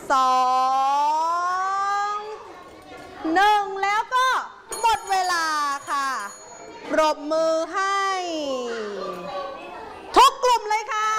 2 1แล้วก็หมดเวลาค่ะปรบมือให้ทุกกลุ่มเลยค่ะ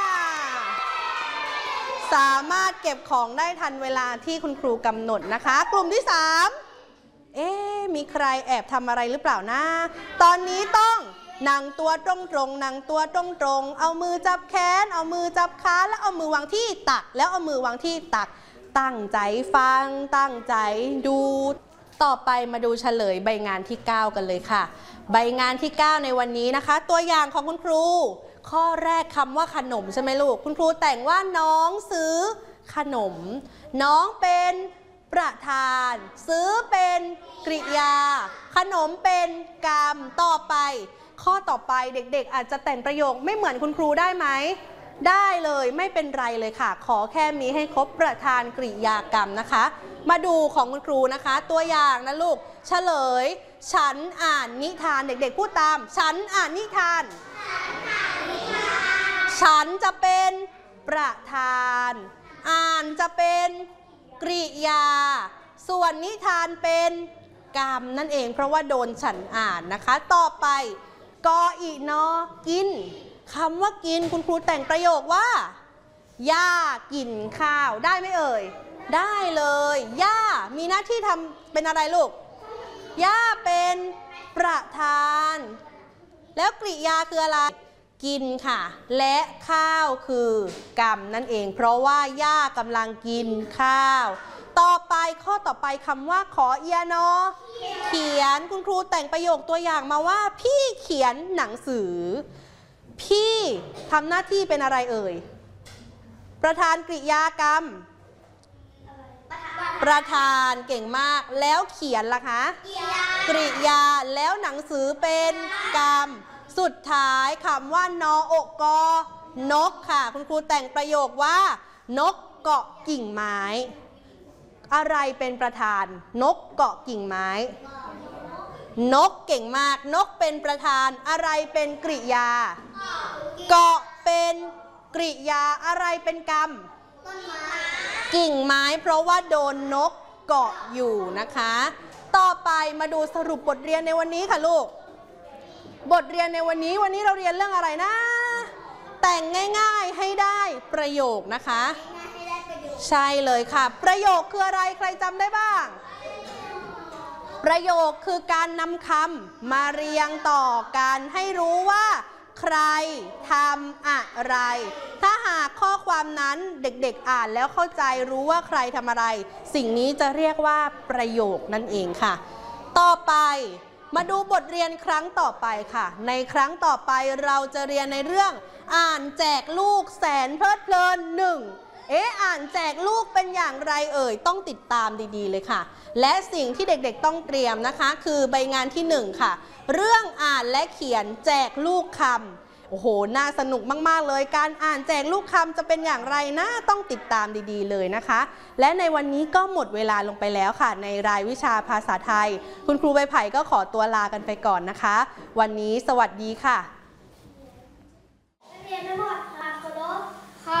สามารถเก็บของได้ทันเวลาที่คุณครูกำหนดนะคะกลุ่มที่3มีใครแอบทำอะไรหรือเปล่านะตอนนี้ต้องนั่งตัวตรงๆนั่งตัวตรงๆเอามือจับแขนเอามือจับขาแล้วเอามือวางที่ตักแล้วเอามือวางที่ตักตั้งใจฟังตั้งใจดูต่อไปมาดูเฉลยใบงานที่9กันเลยค่ะใบงานที่9ในวันนี้นะคะตัวอย่างของคุณครูข้อแรกคำว่าขนมใช่ไหมลูกคุณครูแต่งว่าน้องซื้อขนมน้องเป็นประธานซื้อเป็นกริยาขนมเป็นกรรมต่อไปข้อต่อไปเด็กๆอาจจะแต่งประโยคไม่เหมือนคุณครูได้ไหมได้เลยไม่เป็นไรเลยค่ะขอแค่มีให้ครบประธานกริยากรรมนะคะมาดูของคุณครูนะคะตัวอย่างนะลูกเฉลยฉันอ่านนิทานเด็กๆพูดตามฉันอ่านนิทานฉันจะเป็นประธานอ่านจะเป็นกริยาส่วนนิทานเป็นกรรมนั่นเองเพราะว่าโดนฉันอ่านนะคะต่อไปกออีนอกินคำว่ากินคุณครูแต่งประโยคว่าย่ากินข้าวได้ไหมเอ่ยได้เลยย่ามีหน้าที่ทำเป็นอะไรลูกย่าเป็นประธานแล้วกริยาคืออะไรกินค่ะและข้าวคือกรรมนั่นเองเพราะว่าย่ากำลังกินข้าวต่อไปข้อต่อไปคำว่าขอเอียนอเขียนคุณครูแต่งประโยคตัวอย่างมาว่าพี่เขียนหนังสือพี่ทำหน้าที่เป็นอะไรเอ่ยประธานกริยากรรมประธานเก่งมากแล้วเขียนล่ะคะกริยาแล้วหนังสือเป็นกรรมสุดท้ายคำว่านออกกนกค่ะคุณครูแต่งประโยคว่านกเกาะกิ่งไม้อะไรเป็นประธานนกเกาะกิ่งไม้นกเก่งมากนกเป็นประธานอะไรเป็นกริยาเกาะเป็นกริยาอะไรเป็นกรรมกิ่งไม้เพราะว่าโดนนกเกาะอยู่นะคะต่อไปมาดูสรุปบทเรียนในวันนี้ค่ะลูกบทเรียนในวันนี้เราเรียนเรื่องอะไรนะแต่งง่ายๆให้ได้ประโยคนะคะใช่เลยค่ะประโยคคืออะไรใครจำได้บ้างประโยคคือการนำคำมาเรียงต่อกันให้รู้ว่าใครทำอะไรถ้าหากข้อความนั้นเด็กๆอ่านแล้วเข้าใจรู้ว่าใครทำอะไรสิ่งนี้จะเรียกว่าประโยคนั่นเองค่ะต่อไปมาดูบทเรียนครั้งต่อไปค่ะในครั้งต่อไปเราจะเรียนในเรื่องอ่านแจกลูกแสนเพลิดเพลินอ่านแจกลูกเป็นอย่างไรเอ่ยต้องติดตามดีๆเลยค่ะและสิ่งที่เด็กๆต้องเตรียมนะคะคือใบงานที่1ค่ะเรื่องอ่านและเขียนแจกลูกคำโอ้โหน่าสนุกมากๆเลยการอ่านแจกลูกคำจะเป็นอย่างไรนะต้องติดตามดีๆเลยนะคะและในวันนี้ก็หมดเวลาลงไปแล้วค่ะในรายวิชาภาษาไทยคุณครูใบไผ่ก็ขอตัวลากันไปก่อนนะคะวันนี้สวัสดีค่ะ